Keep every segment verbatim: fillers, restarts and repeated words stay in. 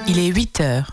Il est huit heures.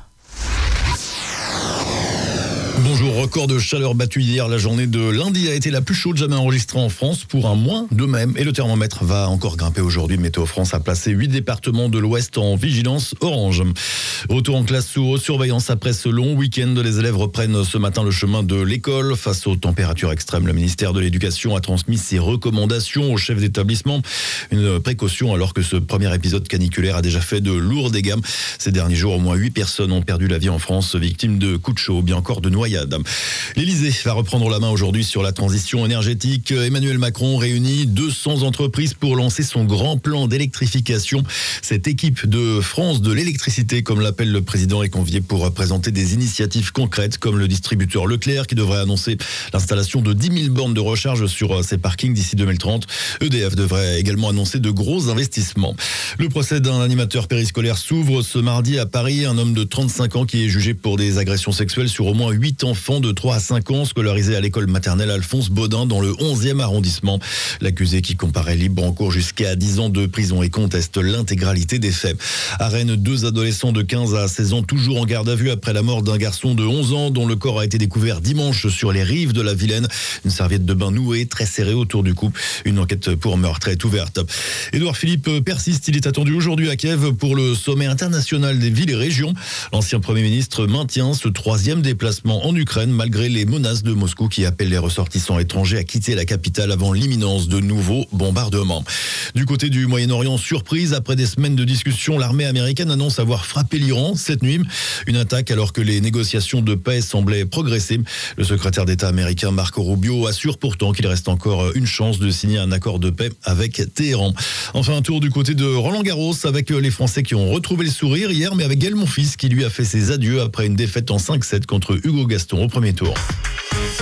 Bonjour, record de chaleur battu hier. La journée de lundi a été la plus chaude jamais enregistrée en France pour un mois de même. Et le thermomètre va encore grimper aujourd'hui. Météo France a placé huit départements de l'Ouest en vigilance orange. Retour en classe sous haute surveillance après ce long week-end. Les élèves reprennent ce matin le chemin de l'école. Face aux températures extrêmes, le ministère de l'Éducation a transmis ses recommandations aux chefs d'établissement. Une précaution alors que ce premier épisode caniculaire a déjà fait de lourds dégâts. Ces derniers jours, au moins huit personnes ont perdu la vie en France, victimes de coups de chaud ou bien encore de noyades. L'Élysée va reprendre la main aujourd'hui sur la transition énergétique. Emmanuel Macron réunit deux cents entreprises pour lancer son grand plan d'électrification. Cette équipe de France de l'électricité, comme l'appelle le président, est conviée pour présenter des initiatives concrètes comme le distributeur Leclerc qui devrait annoncer l'installation de dix mille bornes de recharge sur ses parkings d'ici deux mille trente. E D F devrait également annoncer de gros investissements. Le procès d'un animateur périscolaire s'ouvre ce mardi à Paris. Un homme de trente-cinq ans qui est jugé pour des agressions sexuelles sur au moins huit enfants de trois à cinq ans scolarisés à l'école maternelle Alphonse Baudin dans le onzième arrondissement. L'accusé, qui comparaît libre, encourt jusqu'à dix ans de prison et conteste l'intégralité des faits. À Rennes, deux adolescents de quinze à seize ans toujours en garde à vue après la mort d'un garçon de onze ans dont le corps a été découvert dimanche sur les rives de la Vilaine. Une serviette de bain nouée, très serrée autour du cou. Une enquête pour meurtre est ouverte. Édouard Philippe persiste. Il est attendu aujourd'hui à Kiev pour le sommet international des villes et régions. L'ancien Premier ministre maintient ce troisième déplacement en Ukraine malgré les menaces de Moscou qui appellent les ressortissants étrangers à quitter la capitale avant l'imminence de nouveaux bombardements. Du côté du Moyen-Orient, surprise, après des semaines de discussions, l'armée américaine annonce avoir frappé l'Iran cette nuit. Une attaque alors que les négociations de paix semblaient progresser. Le secrétaire d'État américain Marco Rubio assure pourtant qu'il reste encore une chance de signer un accord de paix avec Téhéran. Enfin, un tour du côté de Roland-Garros avec les Français qui ont retrouvé le sourire hier, mais avec Gaël Monfils qui lui a fait ses adieux après une défaite en cinq sept contre Hugo Gaston au premier tour.